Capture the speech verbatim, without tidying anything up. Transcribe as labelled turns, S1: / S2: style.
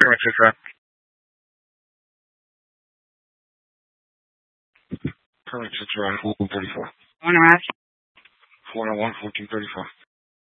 S1: Pretty much it, sir. Pretty much it's around fourteen thirty-four.
S2: One around.
S1: four oh one, fourteen thirty-four.